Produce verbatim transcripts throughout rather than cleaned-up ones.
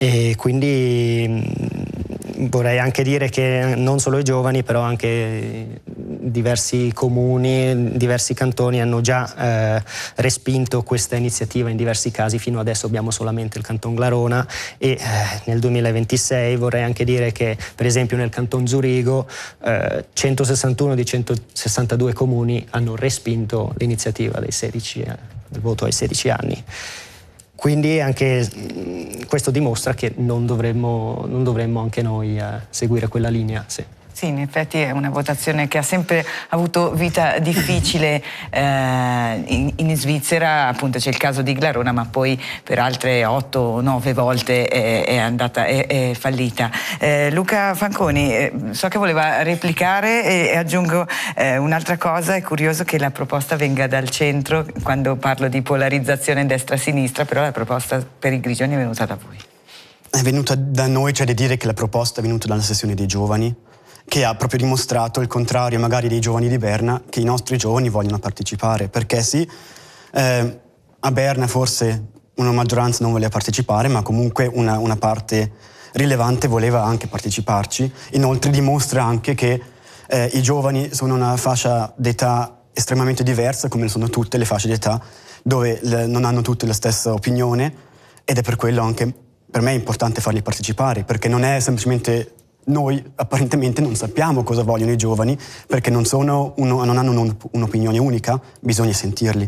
E quindi mh, vorrei anche dire che non solo i giovani, però anche diversi comuni, diversi cantoni hanno già eh, respinto questa iniziativa in diversi casi. Fino adesso abbiamo solamente il Canton Glarona e eh, nel duemilaventisei vorrei anche dire che per esempio nel Canton Zurigo eh, centosessantuno di centosessantadue comuni hanno respinto l'iniziativa dei sedici, eh, del voto ai sedici anni. Quindi anche questo dimostra che non dovremmo, non dovremmo anche noi eh, seguire quella linea. Sì. Sì, in effetti è una votazione che ha sempre avuto vita difficile eh, in, in Svizzera. Appunto c'è il caso di Glarona, ma poi per altre otto o nove volte è, è andata, è, è fallita. Eh, Luca Fanconi, eh, so che voleva replicare e, e aggiungo eh, un'altra cosa. È curioso che la proposta venga dal centro quando parlo di polarizzazione destra-sinistra, però la proposta per i Grigioni è venuta da voi. È venuta da noi, c'è da dire che la proposta è venuta dalla sessione dei giovani, che ha proprio dimostrato il contrario magari dei giovani di Berna, che i nostri giovani vogliono partecipare, perché sì, eh, a Berna forse una maggioranza non voleva partecipare, ma comunque una, una parte rilevante voleva anche parteciparci. Inoltre dimostra anche che eh, i giovani sono una fascia d'età estremamente diversa, come sono tutte le fasce d'età, dove le, non hanno tutte la stessa opinione, ed è per quello anche per me è importante farli partecipare, perché non è semplicemente noi apparentemente non sappiamo cosa vogliono i giovani, perché non, sono uno, non hanno un'opinione unica, bisogna sentirli.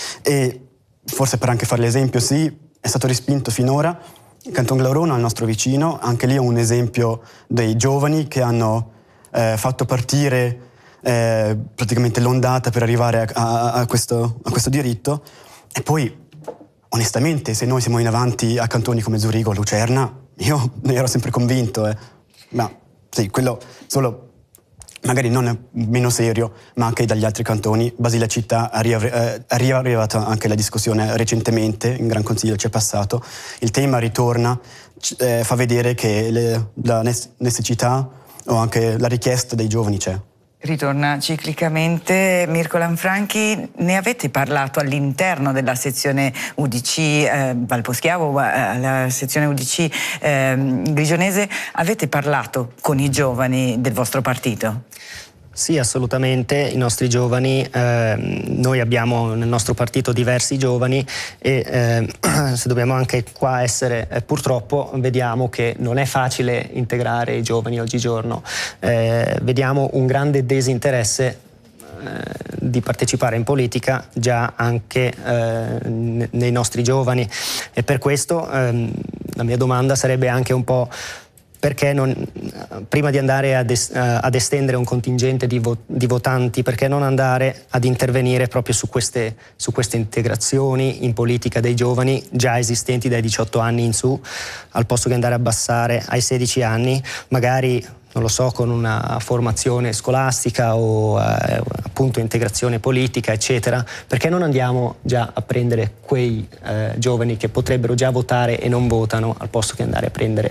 E forse per anche fare l'esempio, sì, è stato respinto finora il Canton Glarona, il nostro vicino, anche lì è un esempio dei giovani che hanno eh, fatto partire eh, praticamente l'ondata per arrivare a, a, a, questo, a questo diritto. E poi onestamente se noi siamo in avanti a cantoni come Zurigo o Lucerna, io ne ero sempre convinto, eh. Ma sì, quello solo magari non è meno serio, ma anche dagli altri cantoni. Basile Città è eh, arrivata anche la discussione recentemente, in Gran Consiglio ci è passato. Il tema ritorna, eh, fa vedere che le, la necessità o anche la richiesta dei giovani c'è. Ritorna ciclicamente. Mirko Lanfranchi, ne avete parlato all'interno della sezione U D C eh, Valposchiavo, la sezione U D C eh, grigionese, avete parlato con i giovani del vostro partito? Sì, assolutamente, i nostri giovani, eh, noi abbiamo nel nostro partito diversi giovani e eh, se dobbiamo anche qua essere, eh, purtroppo vediamo che non è facile integrare i giovani oggigiorno, eh, vediamo un grande disinteresse eh, di partecipare in politica già anche eh, nei nostri giovani e per questo eh, la mia domanda sarebbe anche un po' perché non, prima di andare ad, es, uh, ad estendere un contingente di, vo, di votanti, perché non andare ad intervenire proprio su queste, su queste integrazioni in politica dei giovani già esistenti dai diciotto anni in su, al posto che andare a abbassare ai sedici anni, magari, non lo so, con una formazione scolastica o eh, appunto integrazione politica, eccetera, perché non andiamo già a prendere quei eh, giovani che potrebbero già votare e non votano, al posto che andare a prendere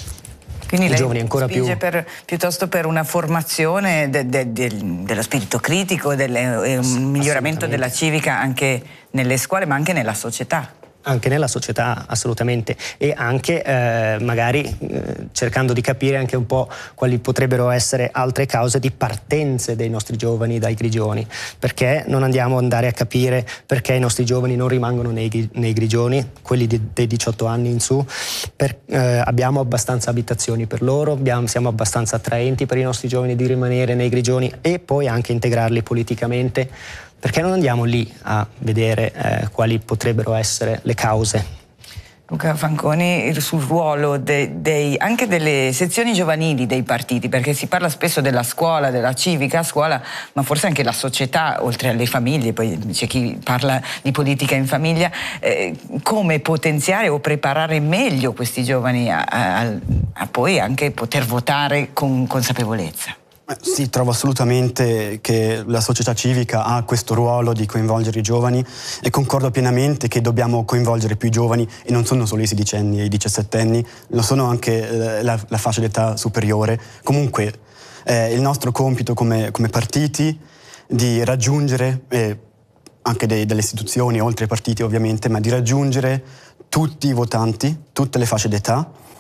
Quindi i lei giovani ancora spinge più per, piuttosto per una formazione de, de, de, dello spirito critico, del, e un miglioramento della civica anche nelle scuole ma anche nella società. Anche nella società, assolutamente, e anche eh, magari eh, cercando di capire anche un po' quali potrebbero essere altre cause di partenze dei nostri giovani dai Grigioni, perché non andiamo ad andare a capire perché i nostri giovani non rimangono nei, nei Grigioni, quelli di, dei diciotto anni in su, per, eh, abbiamo abbastanza abitazioni per loro, abbiamo, siamo abbastanza attraenti per i nostri giovani di rimanere nei Grigioni e poi anche integrarli politicamente. Perché non andiamo lì a vedere eh, quali potrebbero essere le cause? Luca Fanconi, sul ruolo de, dei, anche delle sezioni giovanili dei partiti, perché si parla spesso della scuola, della civica a scuola, ma forse anche la società, oltre alle famiglie, poi c'è chi parla di politica in famiglia, eh, come potenziare o preparare meglio questi giovani a, a, a poi anche poter votare con consapevolezza? Sì, trovo assolutamente che la società civica ha questo ruolo di coinvolgere i giovani e concordo pienamente che dobbiamo coinvolgere più i giovani e non sono solo i sedicenni e i diciassettenni, lo sono anche eh, la, la fascia d'età superiore. Comunque eh, il nostro compito come, come partiti di raggiungere, eh, anche dei, delle istituzioni, oltre ai partiti ovviamente, ma di raggiungere tutti i votanti, tutte le fasce d'età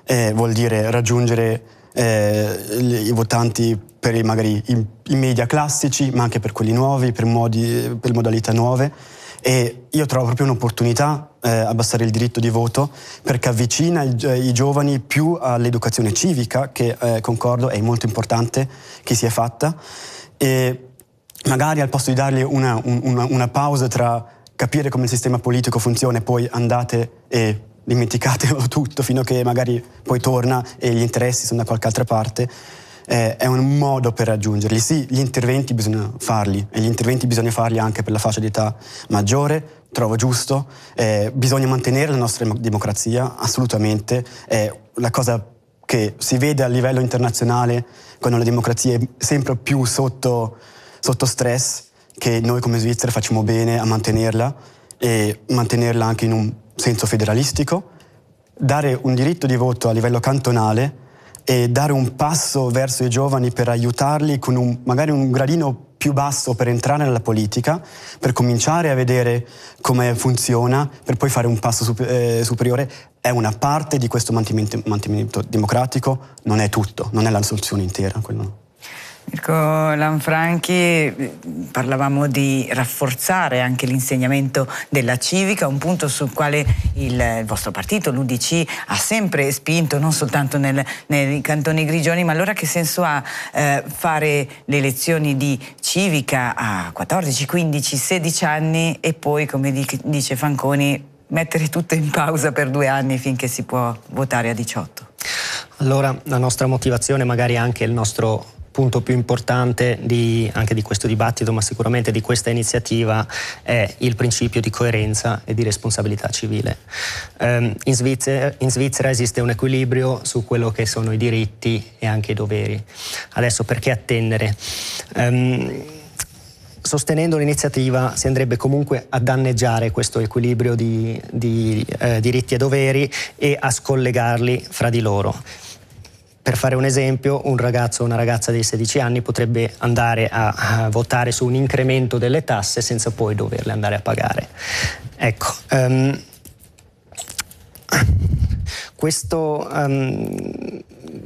eh, vuol dire raggiungere eh, i votanti per i, magari i, i media classici, ma anche per quelli nuovi, per, modi, per modalità nuove. E io trovo proprio un'opportunità eh, abbassare il diritto di voto, perché avvicina i, i giovani più all'educazione civica, che eh, concordo è molto importante che sia fatta, e magari al posto di dargli una, una, una pausa tra capire come il sistema politico funziona e poi andate e dimenticatelo tutto fino a che magari poi torna e gli interessi sono da qualche altra parte, eh, è un modo per raggiungerli. Sì, gli interventi bisogna farli, e gli interventi bisogna farli anche per la fascia d'età maggiore, trovo giusto, eh, bisogna mantenere la nostra democrazia, assolutamente, è la cosa che si vede a livello internazionale quando la democrazia è sempre più sotto, sotto stress, che noi come Svizzera facciamo bene a mantenerla e mantenerla anche in un senso federalistico, dare un diritto di voto a livello cantonale e dare un passo verso i giovani per aiutarli con un, magari un gradino più basso per entrare nella politica, per cominciare a vedere come funziona, per poi fare un passo super, eh, superiore, è una parte di questo mantenimento, mantenimento democratico, non è tutto, non è la soluzione intera. Quello. Mirko Lanfranchi, parlavamo di rafforzare anche l'insegnamento della civica, un punto sul quale il, il vostro partito, l'U D C, ha sempre spinto, non soltanto nel, nei cantoni grigioni, ma allora che senso ha eh, fare le lezioni di civica a quattordici, quindici, sedici anni e poi, come dice Fanconi, mettere tutto in pausa per due anni finché si può votare a diciotto? Allora, la nostra motivazione, magari anche il nostro punto più importante di, anche di questo dibattito, ma sicuramente di questa iniziativa, è il principio di coerenza e di responsabilità civile. Um, in, Svizzera, in Svizzera esiste un equilibrio su quello che sono i diritti e anche i doveri. Adesso perché attendere? Um, Sostenendo l'iniziativa si andrebbe comunque a danneggiare questo equilibrio di, di eh, diritti e doveri e a scollegarli fra di loro. Per fare un esempio, un ragazzo o una ragazza di sedici anni potrebbe andare a, a votare su un incremento delle tasse senza poi doverle andare a pagare. Ecco, um, questo, um,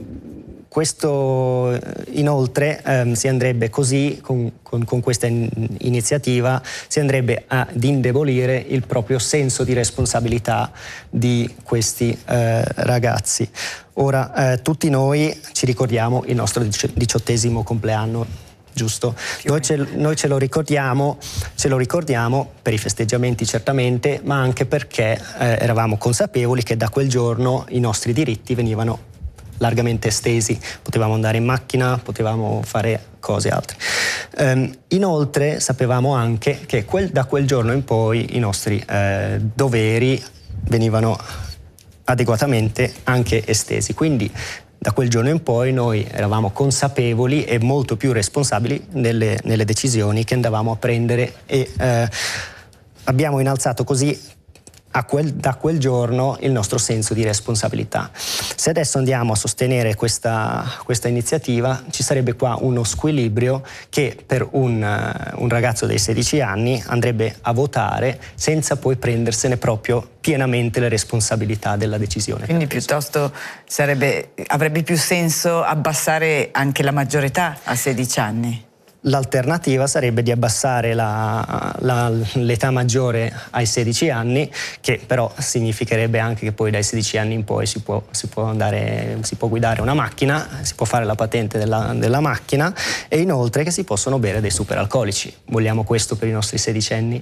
questo inoltre um, si andrebbe così, con, con, con questa in, iniziativa, si andrebbe ad indebolire il proprio senso di responsabilità di questi eh, ragazzi. Ora, eh, tutti noi ci ricordiamo il nostro diciottesimo compleanno, giusto? Noi ce, noi ce lo ricordiamo, ce lo ricordiamo per i festeggiamenti certamente, ma anche perché eh, eravamo consapevoli che da quel giorno i nostri diritti venivano largamente estesi, potevamo andare in macchina, potevamo fare cose altre. Um, inoltre sapevamo anche che quel, da quel giorno in poi i nostri eh, doveri venivano adeguatamente anche estesi, quindi da quel giorno in poi noi eravamo consapevoli e molto più responsabili nelle, nelle decisioni che andavamo a prendere e eh, abbiamo innalzato così a quel, da quel giorno il nostro senso di responsabilità. Se adesso andiamo a sostenere questa, questa iniziativa, ci sarebbe qua uno squilibrio che per un, un ragazzo dei sedici anni andrebbe a votare senza poi prendersene proprio pienamente le responsabilità della decisione. Quindi piuttosto sarebbe, avrebbe più senso abbassare anche la maggiore età a sedici anni? L'alternativa sarebbe di abbassare la, la, l'età maggiore ai sedici anni, che però significherebbe anche che poi dai sedici anni in poi si può, si può, andare, si può guidare una macchina, si può fare la patente della, della macchina e inoltre che si possono bere dei superalcolici. Vogliamo questo per i nostri sedicenni?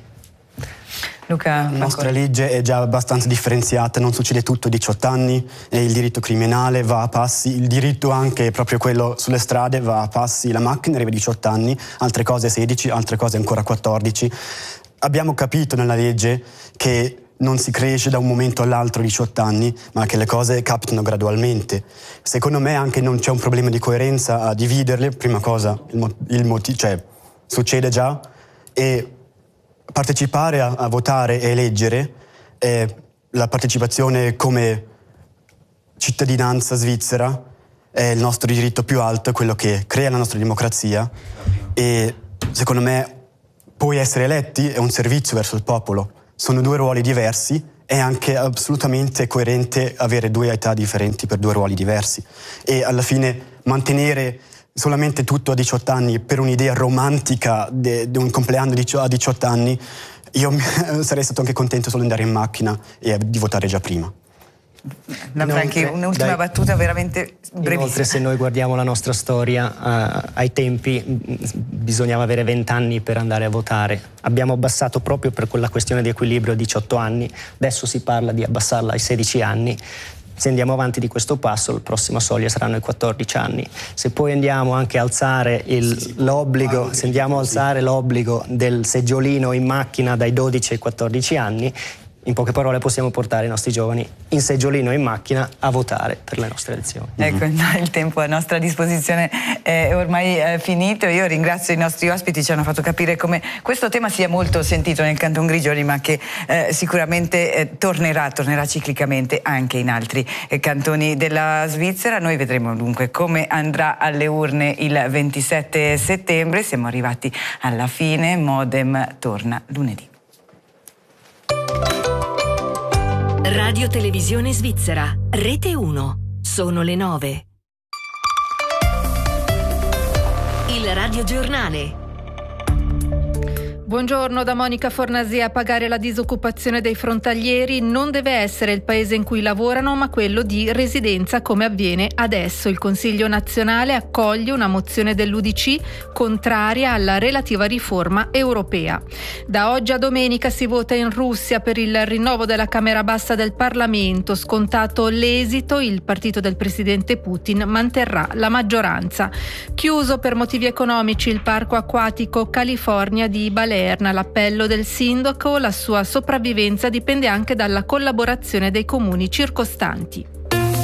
Luca, la nostra legge è già abbastanza differenziata, non succede tutto a diciotto anni, e il diritto criminale va a passi, il diritto anche proprio quello sulle strade va a passi, la macchina arriva a diciotto anni, altre cose sedici, altre cose ancora quattordici. Abbiamo capito nella legge che non si cresce da un momento all'altro a diciotto anni, ma che le cose capitano gradualmente. Secondo me anche non c'è un problema di coerenza a dividerle, prima cosa il, mo- il motivo, cioè succede già, e partecipare a, a votare e eleggere, eh, la partecipazione come cittadinanza svizzera è il nostro diritto più alto, è quello che crea la nostra democrazia, e secondo me poi essere eletti è un servizio verso il popolo. Sono due ruoli diversi è anche assolutamente coerente avere due età differenti per due ruoli diversi, e alla fine mantenere solamente tutto a diciotto anni per un'idea romantica di un compleanno a diciotto anni, io sarei stato anche contento solo di andare in macchina e di votare già prima. Franchi, un'ultima dai, battuta veramente brevissima. Inoltre, se noi guardiamo la nostra storia, uh, ai tempi mh, bisognava avere venti anni per andare a votare. Abbiamo abbassato proprio per quella questione di equilibrio a diciotto anni, adesso si parla di abbassarla ai sedici anni. Se andiamo avanti di questo passo, la prossima soglia saranno i quattordici anni. Se poi andiamo anche a alzare il, sì, sì, l'obbligo, se andiamo a alzare l'obbligo del seggiolino in macchina dai dodici ai quattordici anni, in poche parole possiamo portare i nostri giovani in seggiolino in macchina a votare per le nostre elezioni. Ecco, il tempo a nostra disposizione è ormai è finito. Io ringrazio i nostri ospiti, ci hanno fatto capire come questo tema sia molto sentito nel Canton Grigioni, ma che eh, sicuramente eh, tornerà, tornerà ciclicamente anche in altri eh, cantoni della Svizzera. Noi vedremo dunque come andrà alle urne il ventisette settembre. Siamo arrivati alla fine, Modem torna lunedì. Radio Televisione Svizzera, Rete uno. Sono le nove. Il radiogiornale. Buongiorno da Monica Fornasia. A pagare la disoccupazione dei frontalieri non deve essere il paese in cui lavorano, ma quello di residenza, come avviene adesso. Il Consiglio nazionale accoglie una mozione dell'U D C contraria alla relativa riforma europea. Da oggi a domenica si vota in Russia per il rinnovo della Camera Bassa del Parlamento. Scontato l'esito, il partito del presidente Putin manterrà la maggioranza. Chiuso per motivi economici il parco acquatico California di Balerna. L'appello del sindaco, la sua sopravvivenza dipende anche dalla collaborazione dei comuni circostanti.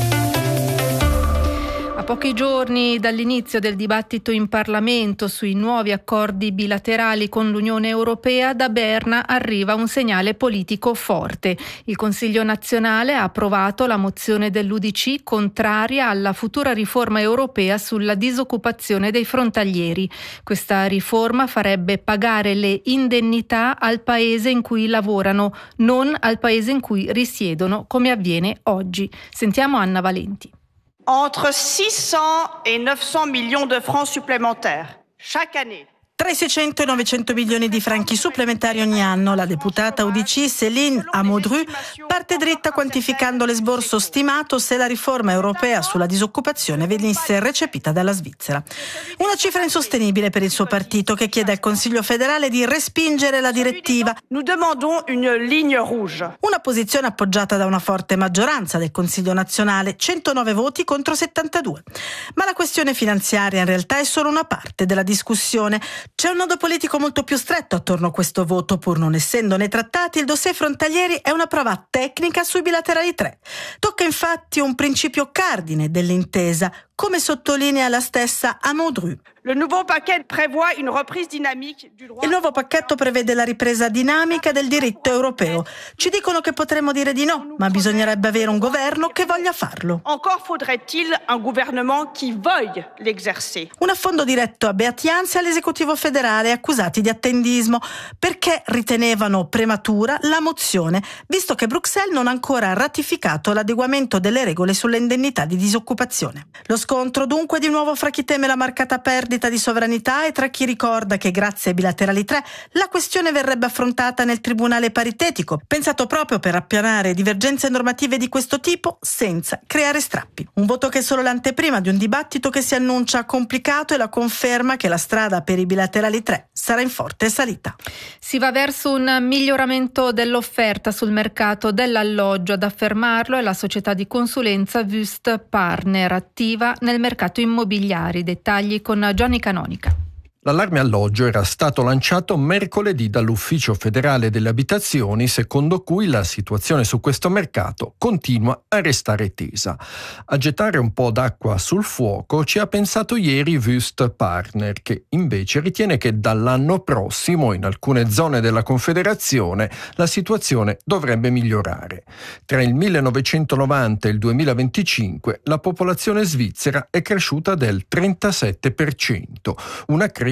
A pochi giorni dall'inizio del dibattito in Parlamento sui nuovi accordi bilaterali con l'Unione Europea, da Berna arriva un segnale politico forte. Il Consiglio nazionale ha approvato la mozione dell'U D C contraria alla futura riforma europea sulla disoccupazione dei frontalieri. Questa riforma farebbe pagare le indennità al paese in cui lavorano, non al paese in cui risiedono, come avviene oggi. Sentiamo Anna Valenti. Entre six cents et neuf cents millions de francs supplémentaires chaque année. Tra i seicento e i novecento milioni di franchi supplementari ogni anno, la deputata U D C Céline Amodru parte dritta quantificando l'esborso stimato se la riforma europea sulla disoccupazione venisse recepita dalla Svizzera. Una cifra insostenibile per il suo partito, che chiede al Consiglio federale di respingere la direttiva. Nous demandons une ligne rouge. Una posizione appoggiata da una forte maggioranza del Consiglio nazionale, centonove voti contro settantadue. Ma la questione finanziaria in realtà è solo una parte della discussione. C'è un nodo politico molto più stretto attorno a questo voto. Pur non essendo nei trattati, il dossier frontalieri è una prova tecnica sui bilaterali tre. Tocca infatti un principio cardine dell'intesa, come sottolinea la stessa Amodru. Le nouveau paquet prévoit une reprise dynamique du droit. Il nuovo pacchetto prevede la ripresa dinamica del diritto europeo. Ci dicono che potremmo dire di no, ma bisognerebbe avere un governo che voglia farlo. Encore faudrait-il un gouvernement qui veuille l'exercer. Un affondo diretto a Beat Jans e all'esecutivo federale, accusati di attendismo perché ritenevano prematura la mozione, visto che Bruxelles non ha ancora ratificato l'adeguamento delle regole sulle indennità di disoccupazione. Lo scontro dunque di nuovo fra chi teme la marcata perdita di sovranità e tra chi ricorda che grazie ai bilaterali tre la questione verrebbe affrontata nel tribunale paritetico, pensato proprio per appianare divergenze normative di questo tipo senza creare strappi. Un voto che è solo l'anteprima di un dibattito che si annuncia complicato e la conferma che la strada per i bilaterali tre sarà in forte salita. Si va verso un miglioramento dell'offerta sul mercato dell'alloggio. Ad affermarlo è la società di consulenza Wüst Partner, attiva nel mercato immobiliare. Dettagli con Gianni Canonica. L'allarme alloggio era stato lanciato mercoledì dall'Ufficio federale delle abitazioni, secondo cui la situazione su questo mercato continua a restare tesa. A gettare un po' d'acqua sul fuoco ci ha pensato ieri Wüst Partner, che invece ritiene che dall'anno prossimo in alcune zone della Confederazione la situazione dovrebbe migliorare. Tra il millenovecentonovanta e il duemilaventicinque la popolazione svizzera è cresciuta del trentasette per cento, una crescita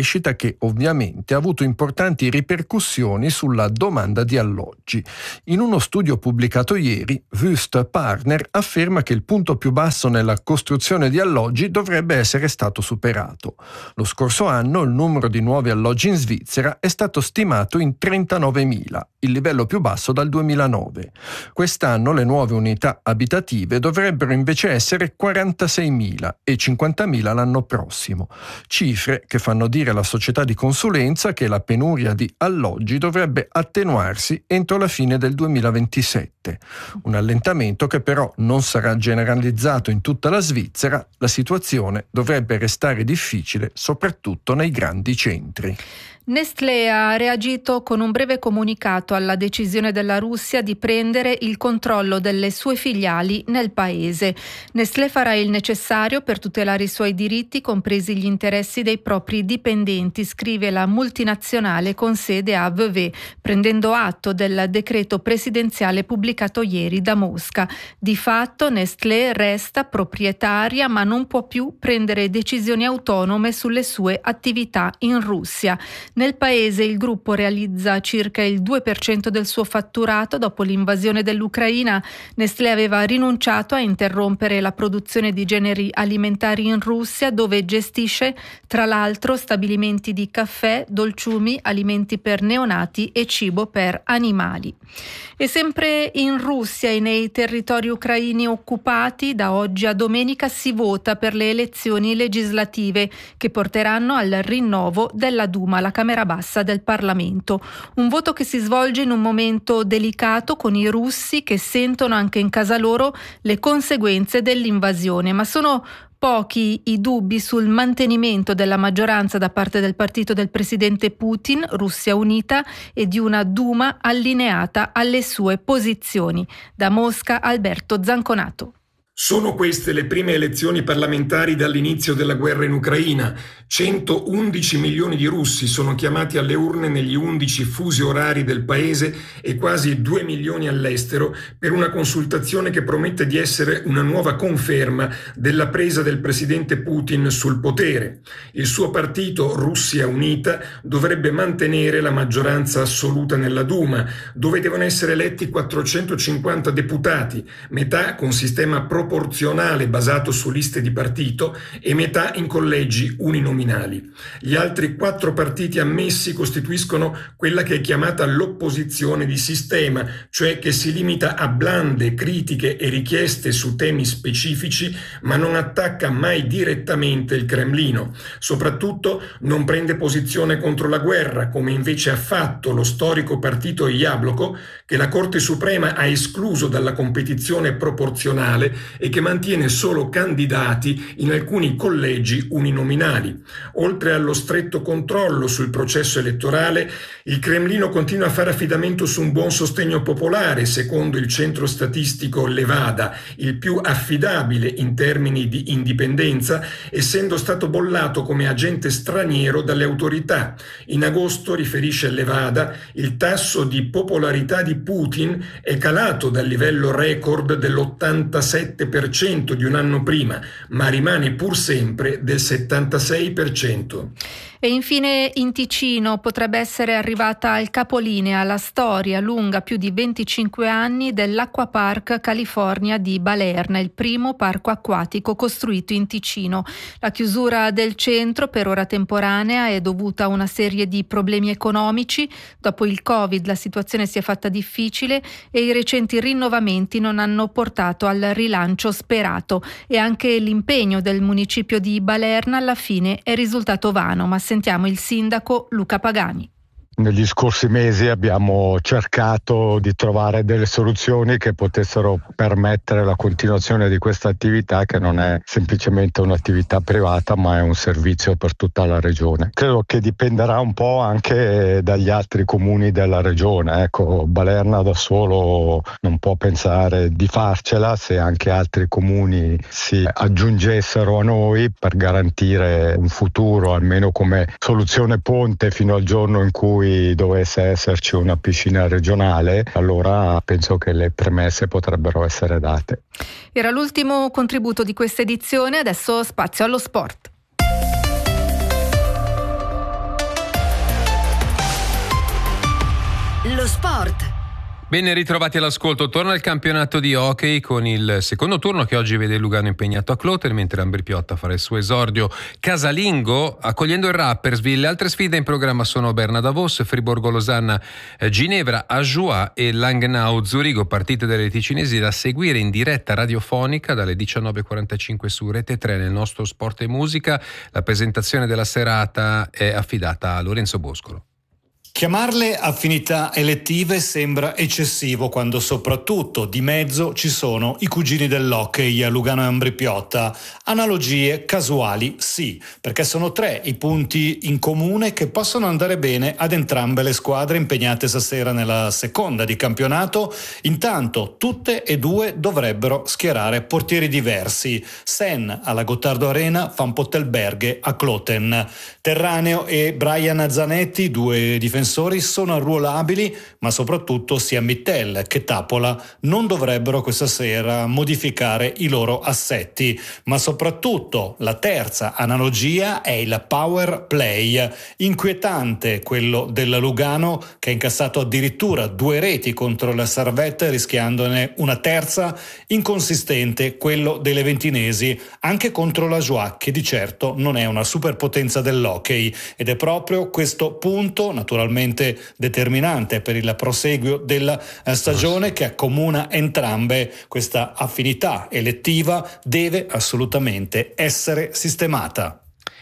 crescita che ovviamente ha avuto importanti ripercussioni sulla domanda di alloggi. In uno studio pubblicato ieri, Wüst Partner afferma che il punto più basso nella costruzione di alloggi dovrebbe essere stato superato. Lo scorso anno il numero di nuovi alloggi in Svizzera è stato stimato in trentanovemila, il livello più basso dal duemilanove. Quest'anno le nuove unità abitative dovrebbero invece essere quarantaseimila e cinquantamila l'anno prossimo, cifre che fanno dire alla società di consulenza che la penuria di alloggi dovrebbe attenuarsi entro la fine del duemilaventisette. Un allentamento che però non sarà generalizzato in tutta la Svizzera. La situazione dovrebbe restare difficile soprattutto nei grandi centri. Nestlé ha reagito con un breve comunicato alla decisione della Russia di prendere il controllo delle sue filiali nel paese. Nestlé farà il necessario per tutelare i suoi diritti, compresi gli interessi dei propri dipendenti, scrive la multinazionale con sede a Vevey, prendendo atto del decreto presidenziale pubblicato ieri da Mosca. Di fatto Nestlé resta proprietaria ma non può più prendere decisioni autonome sulle sue attività in Russia. Nel paese il gruppo realizza circa il due per cento del suo fatturato. Dopo l'invasione dell'Ucraina, Nestlé aveva rinunciato a interrompere la produzione di generi alimentari in Russia, dove gestisce tra l'altro stabilimenti di caffè, dolciumi, alimenti per neonati e cibo per animali. E sempre in Russia e nei territori ucraini occupati, da oggi a domenica si vota per le elezioni legislative che porteranno al rinnovo della Duma, la Camera Bassa del Parlamento. Un voto che si svolge in un momento delicato, con i russi che sentono anche in casa loro le conseguenze dell'invasione, ma sono pochi i dubbi sul mantenimento della maggioranza da parte del partito del presidente Putin, Russia Unita, e di una Duma allineata alle sue posizioni. Da Mosca, Alberto Zanconato. Sono queste le prime elezioni parlamentari dall'inizio della guerra in Ucraina. centoundici milioni di russi sono chiamati alle urne negli undici fusi orari del paese e quasi due milioni all'estero per una consultazione che promette di essere una nuova conferma della presa del presidente Putin sul potere. Il suo partito, Russia Unita, dovrebbe mantenere la maggioranza assoluta nella Duma, dove devono essere eletti quattrocentocinquanta deputati, metà con sistema proporzionale proporzionale basato su liste di partito e metà in collegi uninominali. Gli altri quattro partiti ammessi costituiscono quella che è chiamata l'opposizione di sistema, cioè che si limita a blande critiche e richieste su temi specifici, ma non attacca mai direttamente il Cremlino. Soprattutto non prende posizione contro la guerra, come invece ha fatto lo storico partito Jabloko, che la Corte Suprema ha escluso dalla competizione proporzionale e che mantiene solo candidati in alcuni collegi uninominali. Oltre allo stretto controllo sul processo elettorale, il Cremlino continua a fare affidamento su un buon sostegno popolare, secondo il centro statistico Levada, il più affidabile in termini di indipendenza, essendo stato bollato come agente straniero dalle autorità. In agosto, riferisce Levada, il tasso di popolarità di Putin è calato dal livello record dell'ottantasette per cento di un anno prima, ma rimane pur sempre del settantasei per cento. E infine in Ticino potrebbe essere arrivata al capolinea la storia lunga più di venticinque anni dell'Acquapark California di Balerna, il primo parco acquatico costruito in Ticino. La chiusura del centro, per ora temporanea, è dovuta a una serie di problemi economici. Dopo il Covid la situazione si è fatta difficile e i recenti rinnovamenti non hanno portato al rilancio sperato, e anche l'impegno del municipio di Balerna alla fine è risultato vano, ma sentiamo il sindaco Luca Pagani. Negli scorsi mesi abbiamo cercato di trovare delle soluzioni che potessero permettere la continuazione di questa attività, che non è semplicemente un'attività privata ma è un servizio per tutta la regione. Credo che dipenderà un po' anche dagli altri comuni della regione. Ecco, Balerna da solo non può pensare di farcela, se anche altri comuni si aggiungessero a noi per garantire un futuro, almeno come soluzione ponte fino al giorno in cui dovesse esserci una piscina regionale, allora penso che le premesse potrebbero essere date. Era l'ultimo contributo di questa edizione, adesso spazio allo sport. Lo sport. Ben ritrovati all'ascolto. Torna il campionato di hockey con il secondo turno che oggi vede Lugano impegnato a Cloten, mentre Ambri Piotta farà il suo esordio casalingo accogliendo il Rapperswil. Altre sfide in programma sono Berna Davos, Friburgo Losanna, Ginevra, Ajoie e Langnau Zurigo, partite delle ticinesi da seguire in diretta radiofonica dalle diciannove e quarantacinque su Rete tre nel nostro Sport e Musica. La presentazione della serata è affidata a Lorenzo Boscolo. Chiamarle affinità elettive sembra eccessivo quando soprattutto di mezzo ci sono i cugini dell'hockey a Lugano e Ambri Piotta. Analogie casuali sì, perché sono tre i punti in comune che possono andare bene ad entrambe le squadre impegnate stasera nella seconda di campionato. Intanto tutte e due dovrebbero schierare portieri diversi. Sen alla Gottardo Arena, Van Pottelberghe a Cloten. Terraneo e Brian Zanetti, due difensori, sono arruolabili, ma soprattutto sia Mittel che Tapola non dovrebbero questa sera modificare i loro assetti. Ma soprattutto la terza analogia è il power play. Inquietante quello della Lugano, che ha incassato addirittura due reti contro la Servette, rischiandone una terza. Inconsistente quello dei leventinesi anche contro la Joie, che di certo non è una superpotenza dell'hockey, ed è proprio questo punto naturalmente determinante per il proseguio della stagione che accomuna entrambe. Questa affinità elettiva deve assolutamente essere sistemata.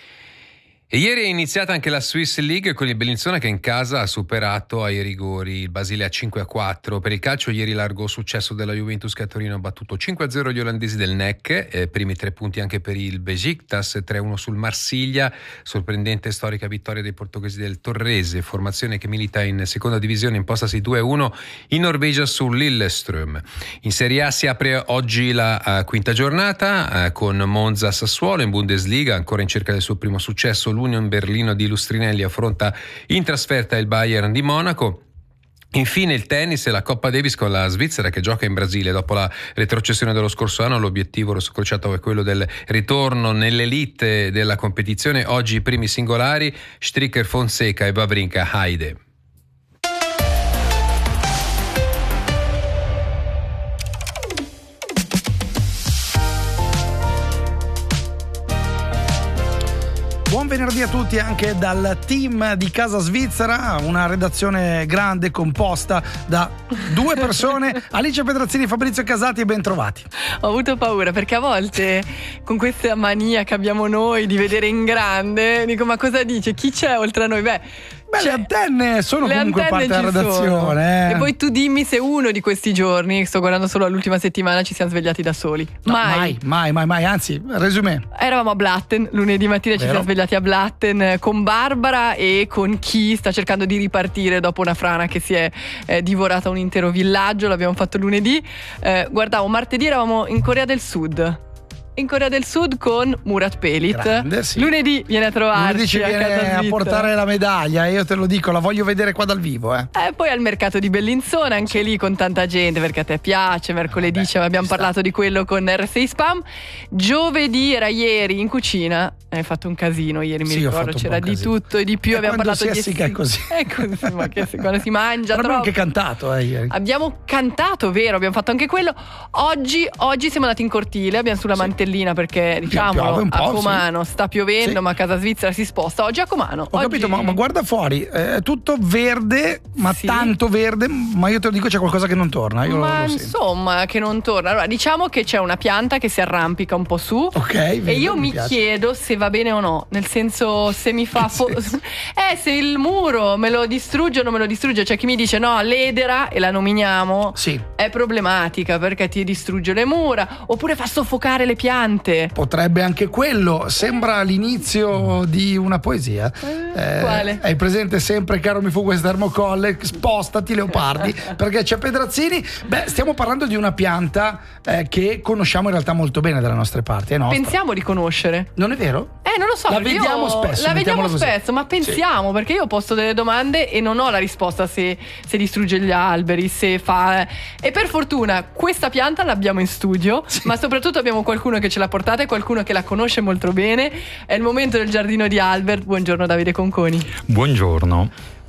E ieri è iniziata anche la Swiss League con il Bellinzona che in casa ha superato ai rigori il Basilea cinque a quattro. Per il calcio ieri largo successo della Juventus che a Torino ha battuto cinque a zero gli olandesi del N E C, eh, primi tre punti anche per il Besiktas, tre a uno sul Marsiglia, sorprendente storica vittoria dei portoghesi del Torrese, formazione che milita in seconda divisione impostasi due a uno in Norvegia su Lillestrøm. In Serie A si apre oggi la uh, quinta giornata uh, con Monza Sassuolo. In Bundesliga ancora in cerca del suo primo successo l'Union Berlino di Lustrinelli affronta in trasferta il Bayern di Monaco. Infine il tennis e la Coppa Davis con la Svizzera che gioca in Brasile. Dopo la retrocessione dello scorso anno l'obiettivo rosso crociato è quello del ritorno nell'elite della competizione. Oggi i primi singolari Stricker Fonseca e Wawrinka Haide. Buon venerdì a tutti anche dal team di Casa Svizzera, una redazione grande composta da due persone, Alice Pedrazzini, Fabrizio Casati, e ben trovati. Ho avuto paura perché a volte con questa mania che abbiamo noi di vedere in grande, dico ma cosa dice? Chi c'è oltre a noi? Beh, Beh, cioè, le antenne sono le comunque antenne parte della redazione. Eh. E poi tu dimmi se uno di questi giorni, sto guardando solo l'ultima settimana, ci siamo svegliati da soli. No, mai. mai, mai, mai, mai. Anzi, resumé. Eravamo a Blatten, lunedì mattina Vero. Ci siamo svegliati a Blatten con Barbara e con chi sta cercando di ripartire dopo una frana che si è eh, divorata un intero villaggio. L'abbiamo fatto lunedì. Eh, guardavo, martedì eravamo in Corea del Sud. In Corea del Sud con Murat Pelit. Grande, sì. Lunedì viene a trovarci. Lunedì ci viene a, a portare la medaglia. Io te lo dico, la voglio vedere qua dal vivo. Eh. E poi al mercato di Bellinzona, anche sì. lì con tanta gente perché a te piace. Mercoledì Beh, abbiamo parlato sta. di quello con R sei Spam. Giovedì era ieri in cucina. Hai fatto un casino ieri, mi sì, ricordo. C'era di tutto e di più. E abbiamo parlato di si è così. È così, ma che se, quando si mangia. Però abbiamo anche cantato eh, ieri. Abbiamo cantato, vero? Abbiamo fatto anche quello. Oggi, oggi siamo andati in cortile, abbiamo sulla sì. mantellina perché. Diciamo a Comano sì. sta piovendo, sì. ma a Casa Svizzera si sposta. Oggi a Comano. Ho oggi... capito, ma, ma guarda fuori, è tutto verde, ma sì. tanto verde, ma io te lo dico, c'è qualcosa che non torna. Io ma lo, lo insomma, che non torna. Allora, diciamo che c'è una pianta che si arrampica un po' su. Ok. Vedo, e io mi, mi chiedo se va bene o no. Nel senso, se mi fa. Fo- eh, se il muro me lo distrugge o non me lo distrugge. C'è chi mi dice no, l'edera, e la nominiamo. Sì. È problematica perché ti distrugge le mura. Oppure fa soffocare le piante. Potrebbe anche quello, sembra l'inizio di una poesia. Eh, eh, quale? Hai presente sempre caro mi fu questo termocolle, spostati Leopardi, perché c'è Pedrazzini. Beh, stiamo parlando di una pianta eh, che conosciamo in realtà molto bene dalle nostre parti, è nostra. Pensiamo di conoscere. Non è vero? Eh, non lo so. La vediamo io, spesso. La vediamo così. spesso, ma pensiamo, sì. perché io posto delle domande e non ho la risposta se, se distrugge gli alberi, se fa. E per fortuna questa pianta l'abbiamo in studio, sì. ma soprattutto abbiamo qualcuno che ce l'ha portata e qualcuno che la conosce molto bene. È il momento del giardino di Albert. Buongiorno Davide Conconi. Buongiorno.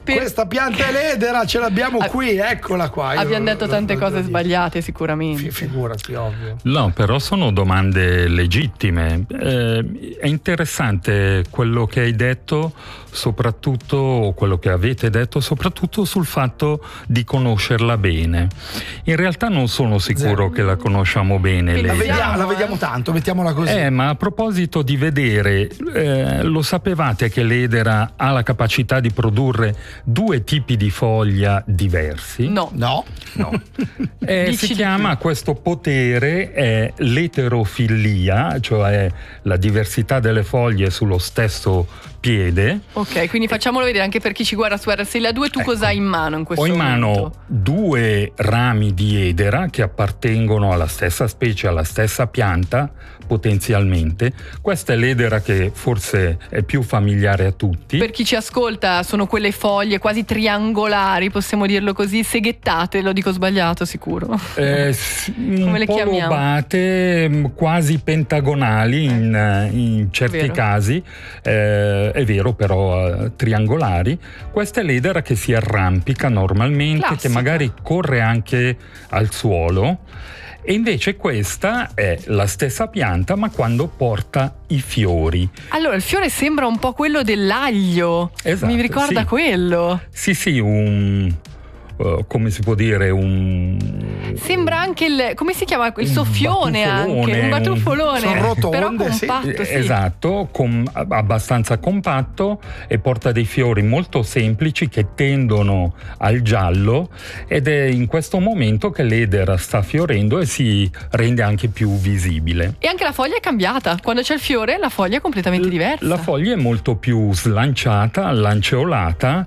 Per... Questa pianta è ledera, ce l'abbiamo ah, qui, eccola qua. Abbiamo detto tante cose sbagliate sicuramente. F- figurati, ovvio. No, però sono domande legittime. Eh, è interessante quello che hai detto, soprattutto, o quello che avete detto, soprattutto sul fatto di conoscerla bene. In realtà non sono sicuro Zero. che la conosciamo bene. La vediamo, la vediamo tanto, mettiamola così. Eh, ma a proposito di vedere, eh, lo sapevate che l'edera ha la capacità di produrre due tipi di foglia diversi? No. No. no. eh, si chiama questo potere è l'eterofilia, cioè la diversità delle foglie sullo stesso piede. Ok, quindi facciamolo vedere anche per chi ci guarda su R S L A due. Tu ecco. cosa hai in mano in questo momento? Ho in momento? mano due rami di edera che appartengono alla stessa specie, alla stessa pianta, potenzialmente. Questa è l'edera che forse è più familiare a tutti. Per chi ci ascolta, sono quelle foglie quasi triangolari, possiamo dirlo così, seghettate, lo dico sbagliato sicuro. Eh, Come le chiamiamo? Lobate, quasi pentagonali in, in certi vero. casi, eh, è vero, però eh, triangolari. Questa è l'edera che si arrampica normalmente, Classica. che magari corre anche al suolo. E invece questa è la stessa pianta, ma quando porta i fiori. Allora, il fiore sembra un po' quello dell'aglio. Esatto, mi ricorda sì. quello. Sì, sì, un... Uh, come si può dire, un... Sembra anche il... come si chiama? Il soffione anche, un batuffolone. Sono rotonde, però compatto, sì. sì. Esatto, com- abbastanza compatto e porta dei fiori molto semplici che tendono al giallo ed è in questo momento che l'edera sta fiorendo e si rende anche più visibile. E anche la foglia è cambiata, quando c'è il fiore la foglia è completamente diversa. La foglia è molto più slanciata, lanceolata.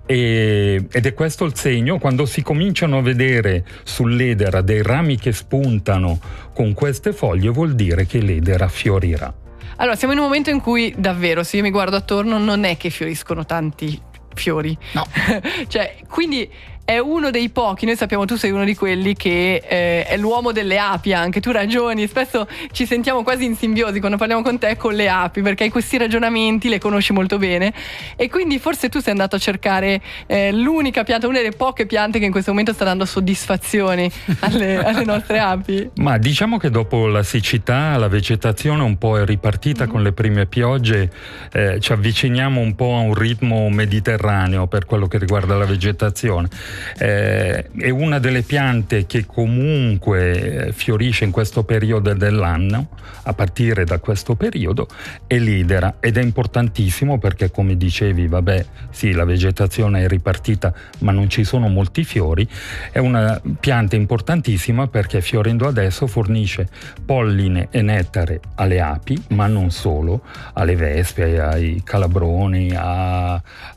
E, ed è questo il segno quando si cominciano a vedere sull'edera dei rami che spuntano con queste foglie, vuol dire che l'edera fiorirà. Allora, siamo in un momento in cui davvero, se io mi guardo attorno, non è che fioriscono tanti fiori. No. Cioè, quindi è uno dei pochi, noi sappiamo tu sei uno di quelli che eh, è l'uomo delle api anche, tu ragioni, spesso ci sentiamo quasi in simbiosi quando parliamo con te con le api, perché hai questi ragionamenti, le conosci molto bene e quindi forse tu sei andato a cercare eh, l'unica pianta, una delle poche piante che in questo momento sta dando soddisfazioni alle, alle nostre api. Ma diciamo che dopo la siccità la vegetazione un po' è ripartita mm-hmm. con le prime piogge, eh, ci avviciniamo un po' a un ritmo mediterraneo per quello che riguarda la vegetazione. Eh, è una delle piante che comunque fiorisce in questo periodo dell'anno, a partire da questo periodo, è l'edera ed è importantissimo perché, come dicevi, vabbè, sì, la vegetazione è ripartita ma non ci sono molti fiori. È una pianta importantissima perché fiorendo adesso fornisce polline e nettare alle api, ma non solo, alle vespe, ai calabroni, a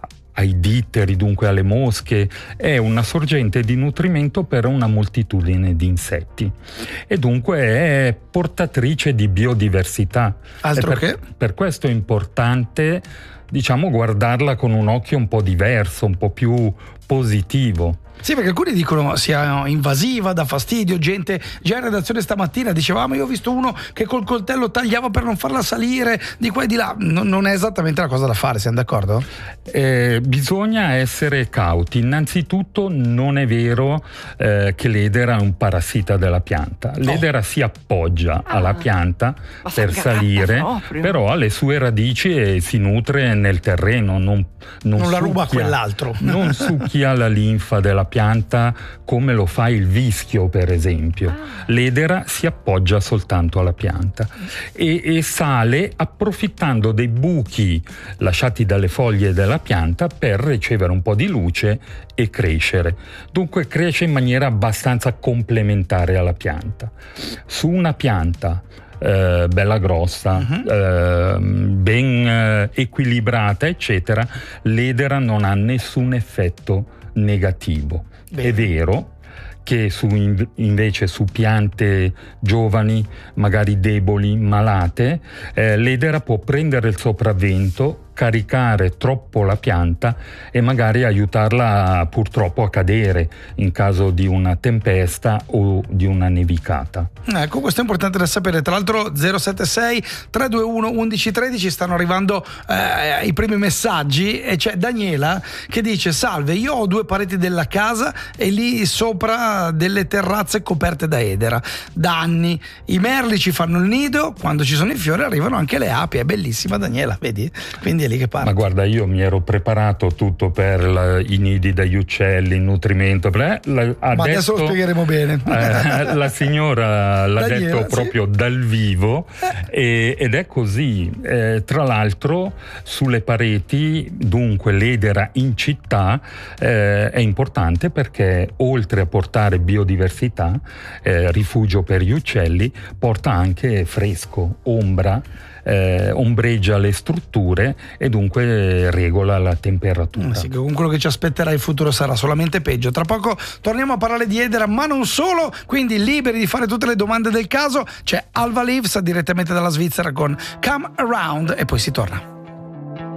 ai ditteri, dunque alle mosche, è una sorgente di nutrimento per una moltitudine di insetti e dunque è portatrice di biodiversità. Altro per, che? Per questo è importante, diciamo, guardarla con un occhio un po' diverso, un po' più positivo. Sì, perché alcuni dicono sia invasiva, dà fastidio, gente già in redazione stamattina dicevamo io ho visto uno che col coltello tagliava per non farla salire di qua e di là, non, non è esattamente la cosa da fare, siamo d'accordo? Eh, bisogna essere cauti. Innanzitutto non è vero eh, che l'edera è un parassita della pianta, l'edera oh. si appoggia ah. alla pianta per salire, proprio. Però ha le sue radici e si nutre nel terreno, non, non, non la succhia, ruba a quell'altro, non succhia la linfa della pianta come lo fa il vischio, per esempio. Ah. L'edera si appoggia soltanto alla pianta e, e sale approfittando dei buchi lasciati dalle foglie della pianta per ricevere un po' di luce e crescere. Dunque cresce in maniera abbastanza complementare alla pianta. Su una pianta Eh, bella grossa, uh-huh. eh, ben eh, equilibrata, eccetera, l'edera non ha nessun effetto negativo. Bene. È vero che su, invece su piante giovani, magari deboli, malate, eh, l'edera può prendere il sopravvento caricare troppo la pianta e magari aiutarla purtroppo a cadere in caso di una tempesta o di una nevicata. Ecco, questo è importante da sapere. Tra l'altro zero sette sei tre due uno uno uno uno tre stanno arrivando eh, i primi messaggi e c'è Daniela che dice: salve, io ho due pareti della casa e lì sopra delle terrazze coperte da edera da anni, i merli ci fanno il nido, quando ci sono i fiori arrivano anche le api. È bellissima, Daniela, vedi? Quindi è lì che parte. Ma guarda, io mi ero preparato tutto per la, i nidi degli uccelli, il nutrimento, la, la, ma adesso lo spiegheremo bene. Eh, la signora l'ha Daniela, detto proprio sì. dal vivo e, ed è così. Eh, tra l'altro sulle pareti, dunque l'edera in città eh, è importante perché oltre a portare biodiversità, eh, rifugio per gli uccelli, porta anche fresco, ombra, eh, ombreggia le strutture e dunque regola la temperatura. Sì, con quello che ci aspetterà il futuro sarà solamente peggio. Tra poco torniamo a parlare di edera, ma non solo, quindi liberi di fare tutte le domande del caso. C'è Alva Leaves direttamente dalla Svizzera con Come Around e poi si torna.